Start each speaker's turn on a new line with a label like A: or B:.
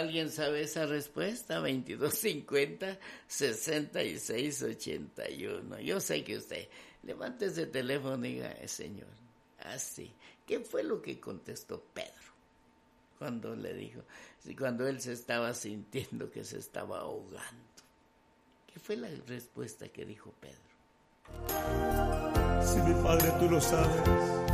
A: alguien sabe esa respuesta, 2250-6681. Yo sé que usted, levante ese teléfono y diga, Señor, así. ¿Qué fue lo que contestó Pedro cuando le dijo, cuando él se estaba sintiendo que se estaba ahogando? ¿Qué fue la respuesta que dijo Pedro?
B: Si mi Padre tú lo sabes,